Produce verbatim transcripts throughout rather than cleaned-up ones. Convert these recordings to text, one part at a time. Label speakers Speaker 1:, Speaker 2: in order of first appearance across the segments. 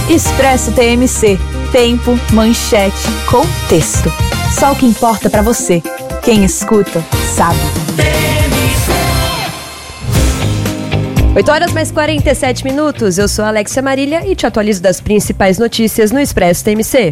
Speaker 1: Expresso T M C. Tempo, manchete, contexto. Só o que importa pra você. Quem escuta, sabe.
Speaker 2: oito horas mais quarenta e sete minutos. Eu sou a Alexia Marília e te atualizo das principais notícias no Expresso T M C.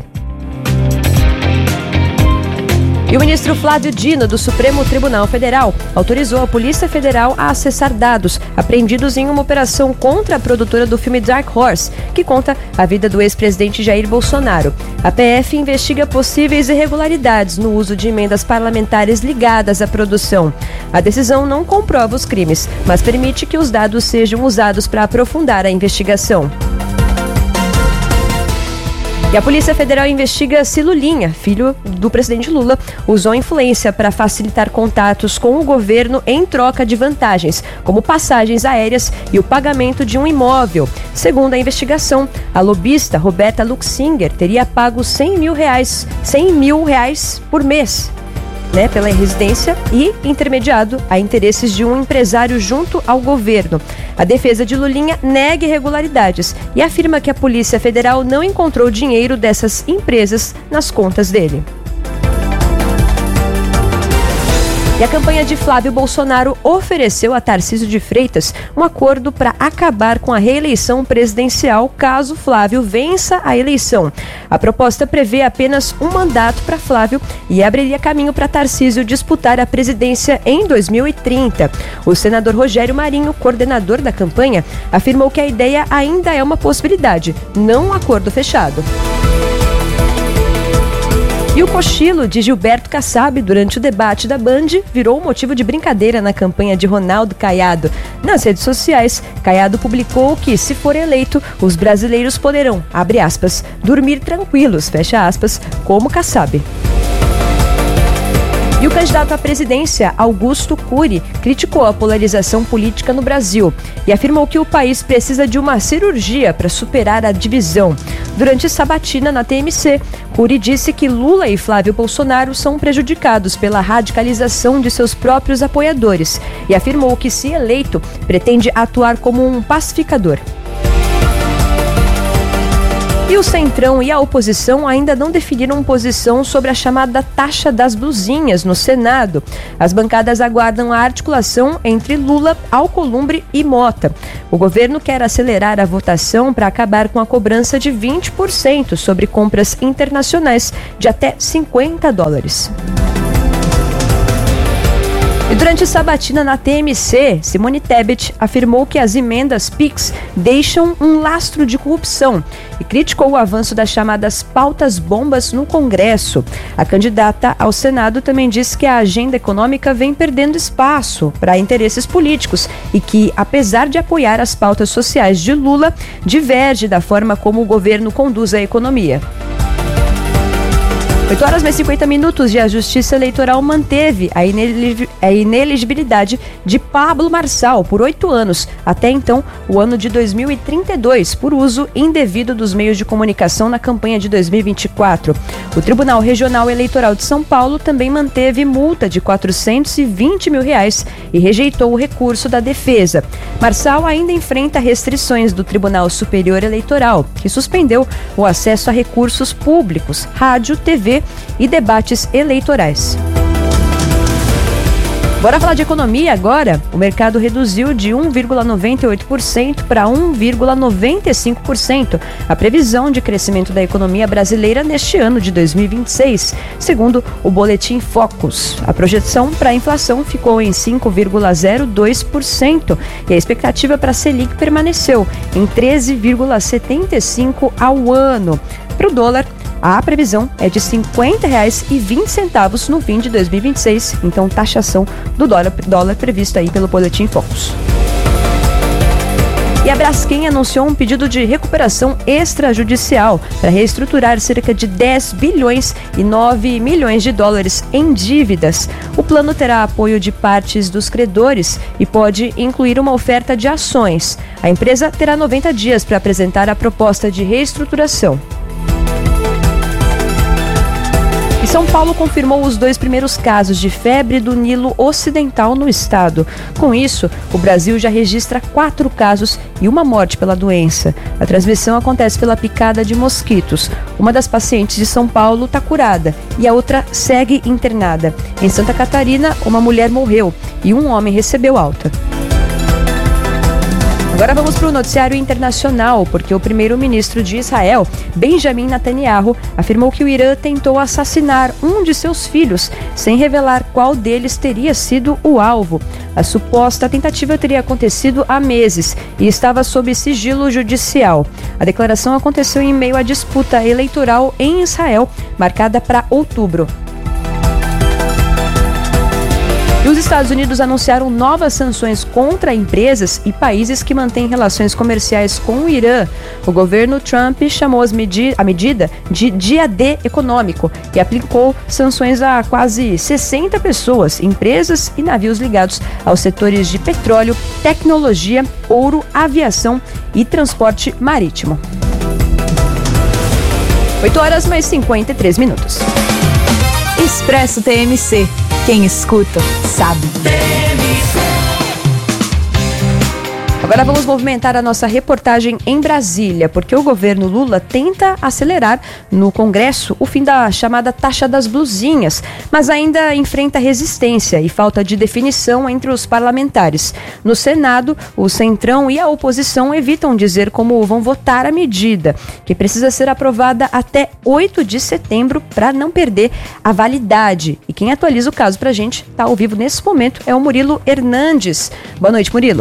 Speaker 2: E o ministro Flávio Dino, do Supremo Tribunal Federal, autorizou a Polícia Federal a acessar dados apreendidos em uma operação contra a produtora do filme Dark Horse, que conta a vida do ex-presidente Jair Bolsonaro. A P F investiga possíveis irregularidades no uso de emendas parlamentares ligadas à produção. A decisão não comprova os crimes, mas permite que os dados sejam usados para aprofundar a investigação. E a Polícia Federal investiga se Lulinha, filho do presidente Lula, usou influência para facilitar contatos com o governo em troca de vantagens, como passagens aéreas e o pagamento de um imóvel. Segundo a investigação, a lobista Roberta Luxinger teria pago cem mil reais, cem mil reais por mês, né, pela residência e intermediado a interesses de um empresário junto ao governo. A defesa de Lulinha nega irregularidades e afirma que a Polícia Federal não encontrou dinheiro dessas empresas nas contas dele. E a campanha de Flávio Bolsonaro ofereceu a Tarcísio de Freitas um acordo para acabar com a reeleição presidencial caso Flávio vença a eleição. A proposta prevê apenas um mandato para Flávio e abriria caminho para Tarcísio disputar a presidência em dois mil e trinta. O senador Rogério Marinho, coordenador da campanha, afirmou que a ideia ainda é uma possibilidade, não um acordo fechado. E o cochilo de Gilberto Kassab durante o debate da Band virou motivo de brincadeira na campanha de Ronaldo Caiado. Nas redes sociais, Caiado publicou que, se for eleito, os brasileiros poderão, abre aspas, dormir tranquilos, fecha aspas, como Kassab. E o candidato à presidência, Augusto Cury, criticou a polarização política no Brasil e afirmou que o país precisa de uma cirurgia para superar a divisão. Durante sabatina na T M C, Cury disse que Lula e Flávio Bolsonaro são prejudicados pela radicalização de seus próprios apoiadores e afirmou que, se eleito, pretende atuar como um pacificador. E o Centrão e a oposição ainda não definiram posição sobre a chamada taxa das blusinhas no Senado. As bancadas aguardam a articulação entre Lula, Alcolumbre e Mota. O governo quer acelerar a votação para acabar com a cobrança de vinte por cento sobre compras internacionais de até cinquenta dólares. E durante a sabatina na T M C, Simone Tebet afirmou que as emendas Pix deixam um lastro de corrupção e criticou o avanço das chamadas pautas bombas no Congresso. A candidata ao Senado também disse que a agenda econômica vem perdendo espaço para interesses políticos e que, apesar de apoiar as pautas sociais de Lula, diverge da forma como o governo conduz a economia. oito horas mais cinquenta minutos e a Justiça Eleitoral manteve a, inelig- a ineligibilidade de Pablo Marçal por oito anos, até então o ano de dois mil e trinta e dois, por uso indevido dos meios de comunicação na campanha de dois mil e vinte e quatro. O Tribunal Regional Eleitoral de São Paulo também manteve multa de quatrocentos e vinte mil reais e rejeitou o recurso da defesa. Marçal ainda enfrenta restrições do Tribunal Superior Eleitoral, que suspendeu o acesso a recursos públicos, rádio, T V e debates eleitorais. Bora falar de economia agora? O mercado reduziu de um vírgula noventa e oito por cento para um vírgula noventa e cinco por cento a previsão de crescimento da economia brasileira neste ano de dois mil e vinte e seis, segundo o boletim Focus. A projeção para a inflação ficou em cinco vírgula zero dois por cento e a expectativa para a Selic permaneceu em treze vírgula setenta e cinco por cento ao ano. Para o dólar, a previsão é de cinquenta reais e vinte centavos no fim de dois mil e vinte e seis, então taxação do dólar, dólar prevista aí pelo Boletim Focus. E a Braskem anunciou um pedido de recuperação extrajudicial para reestruturar cerca de dez bilhões e nove milhões de dólares em dívidas. O plano terá apoio de partes dos credores e pode incluir uma oferta de ações. A empresa terá noventa dias para apresentar a proposta de reestruturação. E São Paulo confirmou os dois primeiros casos de febre do Nilo Ocidental no estado. Com isso, o Brasil já registra quatro casos e uma morte pela doença. A transmissão acontece pela picada de mosquitos. Uma das pacientes de São Paulo está curada e a outra segue internada. Em Santa Catarina, uma mulher morreu e um homem recebeu alta. Agora vamos para o noticiário internacional, porque o primeiro-ministro de Israel, Benjamin Netanyahu, afirmou que o Irã tentou assassinar um de seus filhos, sem revelar qual deles teria sido o alvo. A suposta tentativa teria acontecido há meses e estava sob sigilo judicial. A declaração aconteceu em meio à disputa eleitoral em Israel, marcada para outubro. E os Estados Unidos anunciaram novas sanções contra empresas e países que mantêm relações comerciais com o Irã. O governo Trump chamou as medi- a medida de dia D econômico e aplicou sanções a quase sessenta pessoas, empresas e navios ligados aos setores de petróleo, tecnologia, ouro, aviação e transporte marítimo. oito horas mais cinquenta e três minutos.
Speaker 1: Expresso T M C. Quem escuta, sabe.
Speaker 2: Agora vamos movimentar a nossa reportagem em Brasília, porque o governo Lula tenta acelerar no Congresso o fim da chamada taxa das blusinhas, mas ainda enfrenta resistência e falta de definição entre os parlamentares. No Senado, o Centrão e a oposição evitam dizer como vão votar a medida, que precisa ser aprovada até oito de setembro para não perder a validade. E quem atualiza o caso para a gente, está ao vivo nesse momento, é o Murilo Hernandes. Boa noite, Murilo.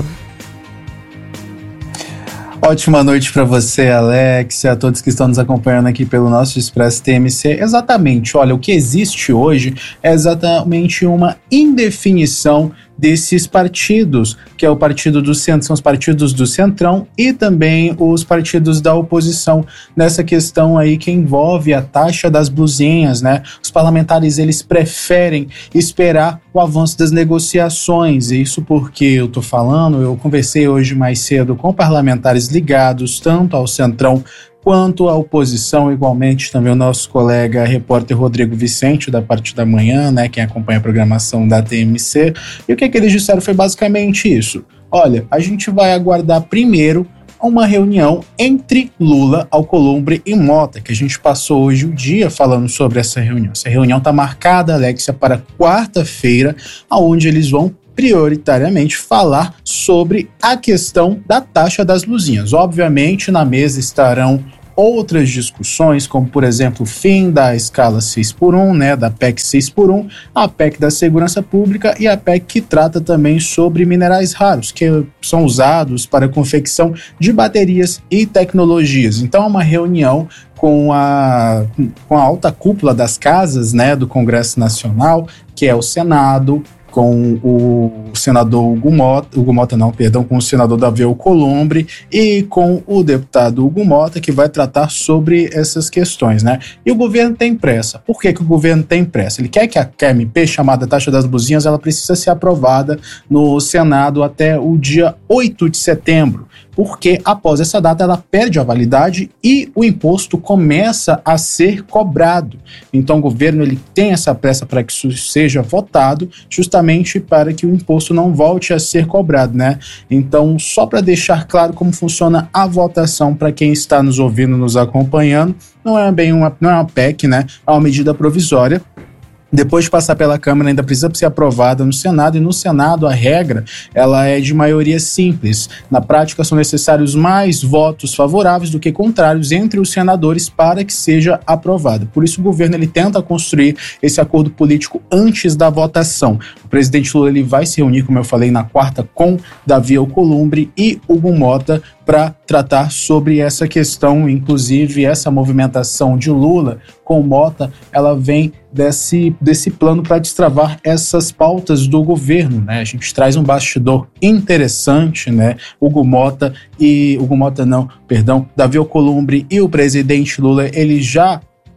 Speaker 3: Ótima noite para você, Alex, e a todos que estão nos acompanhando aqui pelo nosso Expresso T M C. Exatamente, olha, o que existe hoje é exatamente uma indefinição desses partidos, que é o partido do centro, são os partidos do Centrão e também os partidos da oposição, nessa questão aí que envolve a taxa das blusinhas, né? Os parlamentares, eles preferem esperar o avanço das negociações, e isso porque eu tô falando, eu conversei hoje mais cedo com parlamentares ligados tanto ao Centrão quanto à oposição, igualmente também o nosso colega repórter Rodrigo Vicente, da parte da manhã, né, quem acompanha a programação da T M C, e o que, que eles disseram foi basicamente isso. Olha, a gente vai aguardar primeiro uma reunião entre Lula, Alcolumbre e Mota, que a gente passou hoje o dia falando sobre essa reunião. Essa reunião está marcada, Alexia, para quarta-feira, onde eles vão prioritariamente falar sobre a questão da taxa das luzinhas. Obviamente, na mesa estarão outras discussões, como, por exemplo, o fim da escala seis por um, né, da P E C seis por um, a P E C da segurança pública e a P E C que trata também sobre minerais raros, que são usados para a confecção de baterias e tecnologias. Então, é uma reunião com a, com a alta cúpula das casas, né, do Congresso Nacional, que é o Senado, com o senador Hugo Mota, Hugo Mota não, perdão, com o senador Davi Alcolumbre e com o deputado Hugo Mota, que vai tratar sobre essas questões, né? E o governo tem pressa. Por que que o governo tem pressa? Ele quer que a M P, chamada taxa das blusinhas, ela precisa ser aprovada no Senado até o dia oito de setembro, porque após essa data ela perde a validade e o imposto começa a ser cobrado. Então o governo, ele tem essa pressa para que isso seja votado, justamente para que o imposto não volte a ser cobrado, né? Então, só para deixar claro como funciona a votação para quem está nos ouvindo, nos acompanhando, não é bem uma, não é uma P E C, né? É uma medida provisória. Depois de passar pela Câmara, ainda precisa ser aprovada no Senado, e no Senado a regra ela é de maioria simples. Na prática, são necessários mais votos favoráveis do que contrários entre os senadores para que seja aprovada. Por isso, o governo ele tenta construir esse acordo político antes da votação. O presidente Lula ele vai se reunir, como eu falei, na quarta com Davi Alcolumbre e Hugo Mota para tratar sobre essa questão. Inclusive, essa movimentação de Lula com Mota, ela vem desse, desse plano para destravar essas pautas do governo, né? A gente traz um bastidor interessante, né? Hugo Mota e... Hugo Mota não, perdão, Davi Alcolumbre e o presidente Lula, eles já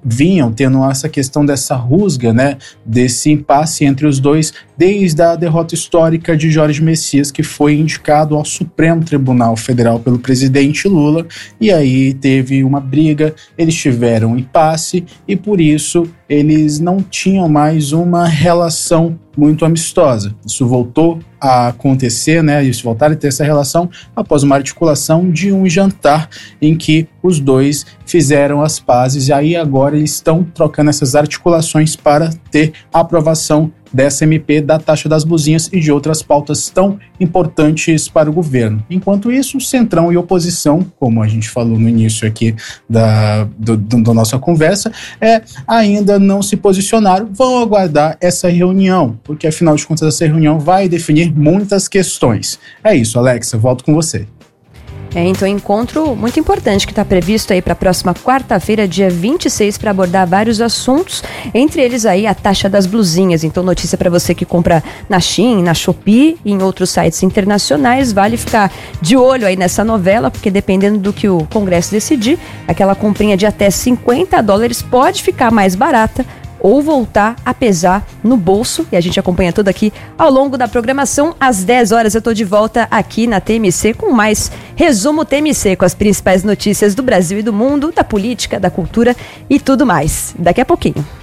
Speaker 3: vinham tendo essa questão dessa rusga, né, desse impasse entre os dois, desde a derrota histórica de Jorge Messias, que foi indicado ao Supremo Tribunal Federal pelo presidente Lula, e aí teve uma briga, eles tiveram um impasse, e por isso eles não tinham mais uma relação muito amistosa. Isso voltou a acontecer, né? Eles voltaram a ter essa relação após uma articulação de um jantar em que os dois fizeram as pazes, e aí agora eles estão trocando essas articulações para ter a aprovação dessa M P, da taxa das blusinhas e de outras pautas tão importantes para o governo. Enquanto isso, Centrão e oposição, como a gente falou no início aqui da, do, do, da nossa conversa, é, ainda não se posicionaram, vão aguardar essa reunião, porque afinal de contas essa reunião vai definir muitas questões. É isso, Alexa, volto com você.
Speaker 2: É, então, um encontro muito importante que está previsto aí para a próxima quarta-feira, dia vinte e seis, para abordar vários assuntos, entre eles aí a taxa das blusinhas. Então, notícia para você que compra na Shein, na Shopee e em outros sites internacionais, vale ficar de olho aí nessa novela, porque dependendo do que o Congresso decidir, aquela comprinha de até cinquenta dólares pode ficar mais barata ou voltar a pesar no bolso, e a gente acompanha tudo aqui ao longo da programação. Às dez horas eu tô de volta aqui na T M C com mais resumo T M C, com as principais notícias do Brasil e do mundo, da política, da cultura e tudo mais. Daqui a pouquinho.